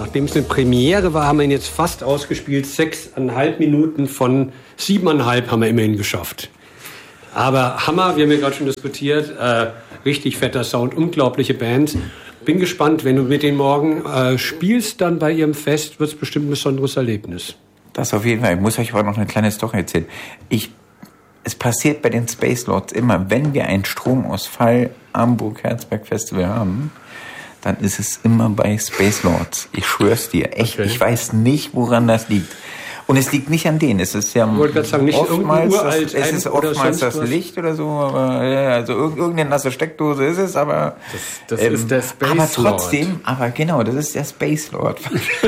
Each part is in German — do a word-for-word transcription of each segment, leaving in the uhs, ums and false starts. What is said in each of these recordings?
nachdem es eine Premiere war, haben wir ihn jetzt fast ausgespielt. Sechseinhalb Minuten von siebeneinhalb haben wir immerhin geschafft. Aber Hammer, wir haben ja gerade schon diskutiert, äh, richtig fetter Sound, unglaubliche Band. Bin gespannt, wenn du mit denen morgen äh, spielst, dann bei ihrem Fest, wird es bestimmt ein besonderes Erlebnis. Das auf jeden Fall. Ich muss euch aber noch eine kleine Story erzählen. Ich, es passiert bei den Space Lords immer, wenn wir einen Stromausfall am Burg-Herzberg Festival haben, dann ist es immer bei Space Lords. Ich schwör's dir, echt. Okay. Ich weiß nicht, woran das liegt. Und es liegt nicht an denen. Es ist ja ich wollte gerade sagen, nicht oftmals, uralt, das, es ist oftmals das was. Licht oder so, aber ja, also irgendeine nasse Steckdose ist es, aber das, das ähm, ist der Space aber trotzdem, Lord. aber genau, das ist der Space Lord.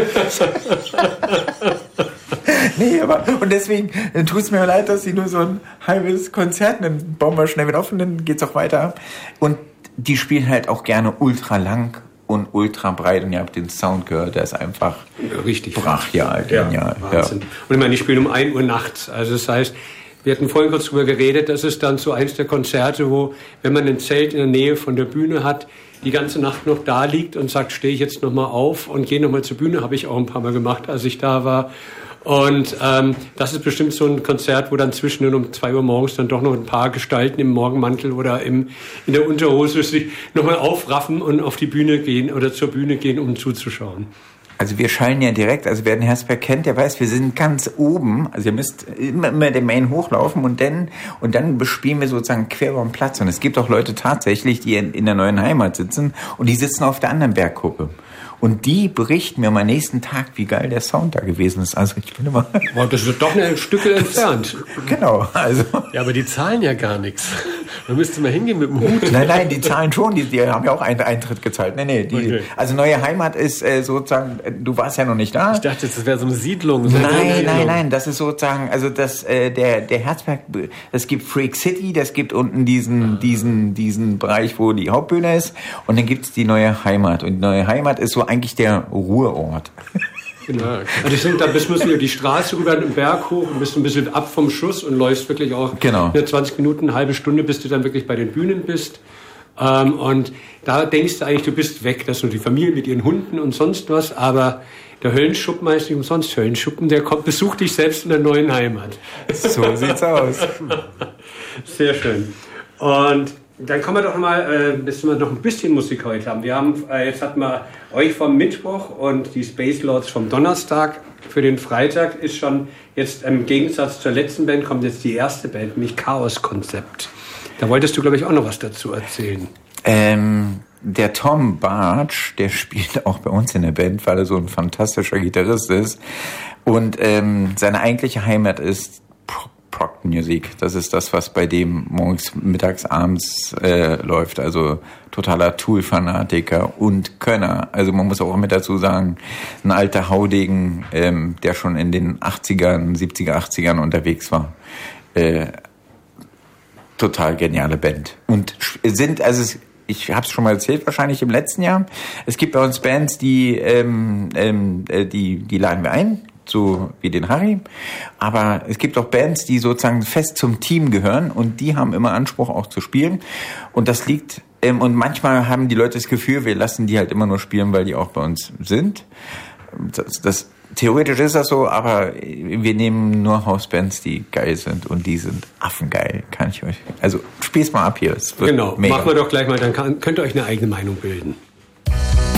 Nee, aber und deswegen tut es mir leid, dass sie nur so ein halbes Konzert, dann bauen wir schnell wieder auf und dann geht's auch weiter. Und die spielen halt auch gerne ultra lang und ultra breit und ihr habt den Sound gehört, der ist einfach richtig brachial, genial. Ja, Wahnsinn. Ja. Und ich meine, die spielen um ein Uhr nachts. Also das heißt, wir hatten vorhin kurz drüber geredet, das ist dann so eins der Konzerte, wo, wenn man ein Zelt in der Nähe von der Bühne hat, die ganze Nacht noch da liegt und sagt, stehe ich jetzt nochmal auf und gehe nochmal zur Bühne, habe ich auch ein paar Mal gemacht, als ich da war. Und ähm, das ist bestimmt so ein Konzert, wo dann zwischen um zwei Uhr morgens dann doch noch ein paar Gestalten im Morgenmantel oder im, in der Unterhose sich nochmal aufraffen und auf die Bühne gehen oder zur Bühne gehen, um zuzuschauen. Also wir schallen ja direkt, also wer den Herzberg kennt, der weiß, wir sind ganz oben, also ihr müsst immer, immer den Main hochlaufen und dann, und dann bespielen wir sozusagen quer über den Platz. Und es gibt auch Leute tatsächlich, die in, in der neuen Heimat sitzen und die sitzen auf der anderen Bergkuppe. Und die berichten mir am nächsten Tag, wie geil der Sound da gewesen ist. Also ich bin immer... Boah, das wird doch ein Stückchen entfernt. Genau, also... Ja, aber die zahlen ja gar nichts. Da müsste man hingehen mit dem Hut. Nein, nein, die zahlen schon. Die, die haben ja auch einen Eintritt gezahlt. Nee, nee, die, okay. Also neue Heimat ist äh, sozusagen... Du warst ja noch nicht da. Ich dachte, das wäre so eine Siedlung. So nein, eine Siedlung. nein, nein. Das ist sozusagen... Also das, äh, der, der Herzberg... Es gibt Freak City, das gibt unten diesen, ah. diesen, diesen Bereich, wo die Hauptbühne ist. Und dann gibt's die neue Heimat. Und die neue Heimat ist so eigentlich der Ruheort. Genau. Also ich sind da bist du über die Straße rüber den Berg hoch und bist ein bisschen ab vom Schuss und läufst wirklich auch genau. in zwanzig Minuten, eine halbe Stunde, bis du dann wirklich bei den Bühnen bist. Ähm, und da denkst du eigentlich, du bist weg. Das ist nur die Familie mit ihren Hunden und sonst was. Aber der Höllenschuppen heißt nicht umsonst Höllenschuppen. Der kommt, besucht dich selbst in der neuen Heimat. So sieht's aus. Sehr schön. Und dann kommen wir doch mal, äh, bis wir noch ein bisschen Musik heute haben. Wir haben, äh, jetzt hatten wir euch vom Mittwoch und die Space Lords vom Donnerstag. Für den Freitag ist schon jetzt im Gegensatz zur letzten Band kommt jetzt die erste Band, nämlich Chaos Konzept. Da wolltest du, glaube ich, auch noch was dazu erzählen. Ähm, der Tom Bartsch, der spielt auch bei uns in der Band, weil er so ein fantastischer Gitarrist ist. Und ähm, seine eigentliche Heimat ist Prog Music. Das ist das, was bei dem morgens, mittags, abends äh, läuft. Also totaler Tool-Fanatiker und Könner. Also man muss auch mit dazu sagen, ein alter Haudegen, ähm, der schon in den achtzigern, siebziger, achtzigern unterwegs war. Äh, total geniale Band. Und sind, also ich habe es schon mal erzählt, wahrscheinlich im letzten Jahr. Es gibt bei uns Bands, die, ähm, ähm, die, die laden wir ein. So wie den Harry. Aber es gibt auch Bands, die sozusagen fest zum Team gehören und die haben immer Anspruch auch zu spielen. Und das liegt, ähm, und manchmal haben die Leute das Gefühl, wir lassen die halt immer nur spielen, weil die auch bei uns sind. Das, das, theoretisch ist das so, aber wir nehmen nur Hausbands, die geil sind und die sind affengeil, kann ich euch. Also spiel's mal ab hier. Es wird genau, mega. Machen wir doch gleich mal, dann kann, könnt ihr euch eine eigene Meinung bilden.